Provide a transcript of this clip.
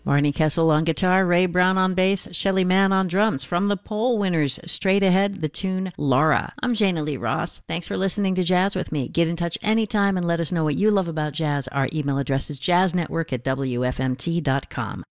Marnie Kessel on guitar, Ray Brown on bass, Shelly Mann on drums. From the poll winners, straight ahead, the tune Laura. I'm Jana Lee Ross. Thanks for listening to Jazz with me. Get in touch anytime and let us know what you love about jazz. Our email address is jazznetwork@wfmt.com.